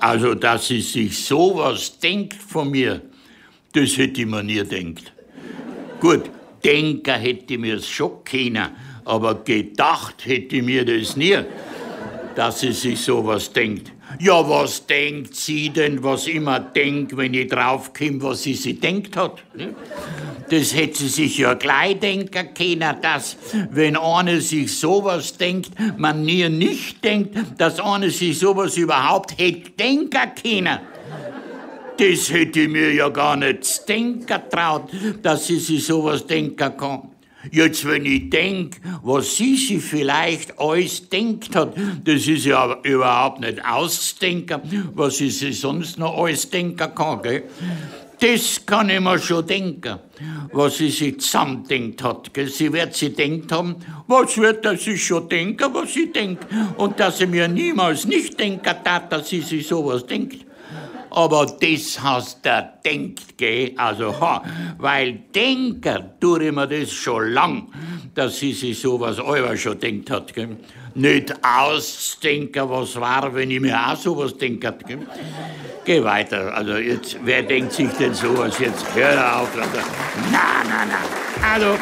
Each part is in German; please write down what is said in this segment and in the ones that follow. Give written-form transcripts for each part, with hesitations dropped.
also, dass sie sich sowas denkt von mir, das hätte ich mir nie gedacht. Gut, denken hätte ich mir es schon können, aber gedacht hätte ich mir das nie, dass sie sich sowas denkt. Ja, was denkt sie denn, was ich immer denk, wenn ich draufkomme, was sie sich denkt hat? Das hätte sie sich ja gleich denken können, dass, wenn einer sich sowas denkt, man nie nicht denkt, dass einer sich sowas überhaupt hätte denken können. Das hätte ich mir ja gar nicht denken traut, dass sie sich sowas denken kann. Jetzt, wenn ich denk, was sie sich vielleicht alles denkt hat, das ist ja überhaupt nicht auszudenken, was sie sich sonst noch alles denken kann, gell? Das kann ich mir schon denken, was sie sich zusammendenkt hat, gell? Sie wird sich denkt haben, was wird er sich schon denken, was sie denkt, und dass sie mir niemals nicht denken darf, dass sie sich sowas denkt. Aber das hast du denkt, gell? Also, weil denken tue ich mir das schon lang, dass sie sich sowas selber schon denkt hat, gell? Nicht ausdenken, was war, wenn ich mir auch sowas denkt hat, gell? Geh weiter, also jetzt, wer denkt sich denn sowas jetzt? Hör auf, also, na. Also,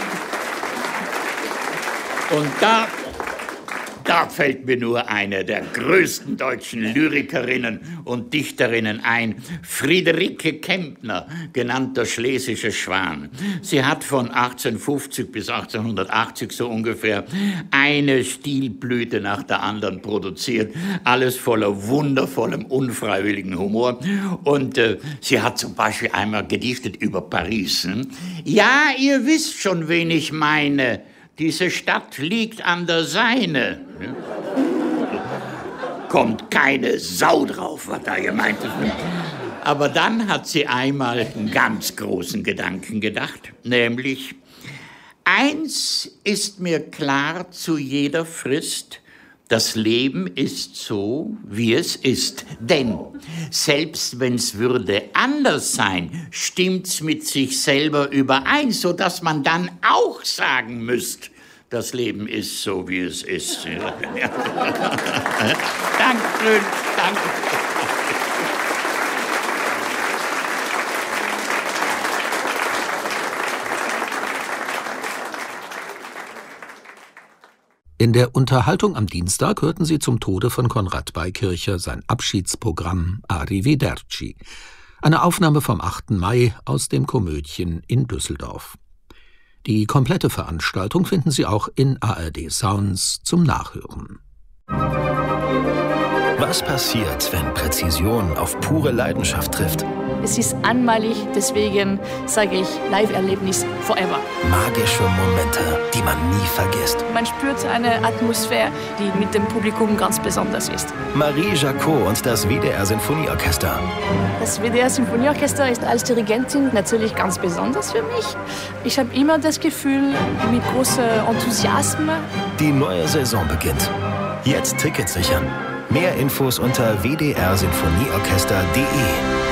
und da fällt mir nur eine der größten deutschen Lyrikerinnen und Dichterinnen ein, Friederike Kempner, genannt der Schlesische Schwan. Sie hat von 1850 bis 1880 so ungefähr eine Stilblüte nach der anderen produziert, alles voller wundervollem, unfreiwilligen Humor. Und sie hat zum Beispiel einmal gedichtet über Paris. Ja, ihr wisst schon, wen ich meine. Diese Stadt liegt an der Seine. Kommt keine Sau drauf, was da gemeint ist. Aber dann hat sie einmal einen ganz großen Gedanken gedacht, nämlich: Eins ist mir klar zu jeder Frist, das Leben ist so, wie es ist. Denn selbst wenn's würde anders sein, stimmt's mit sich selber überein, sodass man dann auch sagen müsste, das Leben ist so, wie es ist. Dankeschön, danke. In der Unterhaltung am Dienstag hörten Sie zum Tode von Konrad Beikircher sein Abschiedsprogramm Arrivederci. Eine Aufnahme vom 8. Mai aus dem Komödien in Düsseldorf. Die komplette Veranstaltung finden Sie auch in ARD Sounds zum Nachhören. Was passiert, wenn Präzision auf pure Leidenschaft trifft? Es ist einmalig, deswegen sage ich Live-Erlebnis forever. Magische Momente, die man nie vergisst. Man spürt eine Atmosphäre, die mit dem Publikum ganz besonders ist. Marie Jacot und das WDR Sinfonieorchester. Das WDR Sinfonieorchester ist als Dirigentin natürlich ganz besonders für mich. Ich habe immer das Gefühl, mit großem Enthusiasmus. Die neue Saison beginnt. Jetzt Tickets sichern. Mehr Infos unter wdrsinfonieorchester.de.